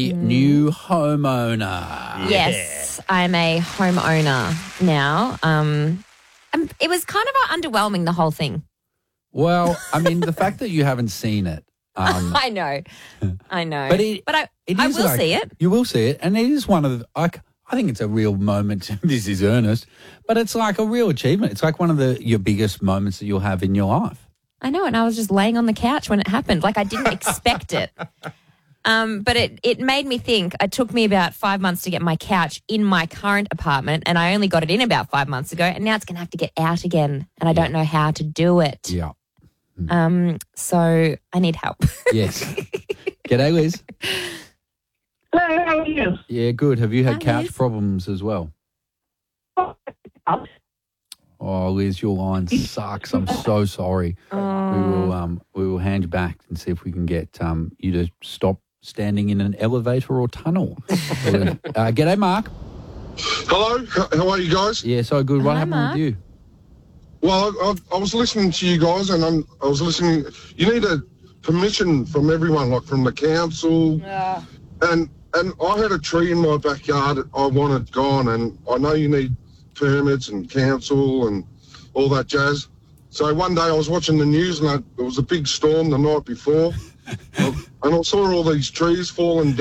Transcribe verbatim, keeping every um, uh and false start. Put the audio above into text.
New homeowner. Yes, I'm a homeowner now. Um, um, it was kind of underwhelming, the whole thing. Well, I mean, the fact that you haven't seen it. Um, I know, I know, But it- but I, it I is will like- see it. You will see it, and it is one of the. I, I think it's a real moment. This is earnest, but it's like a real achievement. It's like one of the your biggest moments that you'll have in your life. I know, and I was just laying on the couch when it happened. Like, I didn't expect it. Um, but it, it made me think. It took me about five months to get my couch in my current apartment, and I only got it in about five months ago, and now it's going to have to get out again, and I don't know how to do it. Yeah. Um, so I need help. Yes. G'day, Liz. Hello, how are you? Yeah, good. Have you had Hi, couch Liz. problems as well? Oh, Liz, your line sucks. I'm so sorry. We will um we will hand you back and see if we can get um you to stop standing in an elevator or tunnel. uh, g'day, Mark. Hello, H- how are you guys? Yeah, so good. What Hi, happened Mark. with you? Well, I, I, I was listening to you guys, and I'm, I was listening. You need a permission from everyone, like from the council, and and I had a tree in my backyard I wanted gone, and I know you need permits and council and all that jazz. So one day I was watching the news, and I, there was a big storm the night before, and I saw all these trees falling down.